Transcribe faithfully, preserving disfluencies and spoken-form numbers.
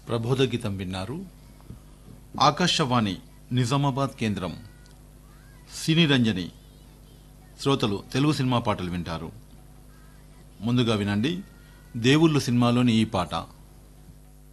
ప్రబోధ గీతం విన్నారు. ఆకాశవాణి నిజామాబాద్ కేంద్రం సినీ రంజని శ్రోతలు తెలుగు సినిమా పాటలు వింటారు. ముందుగా వినండి దేవుళ్ళు సినిమాలోని ఈ పాట.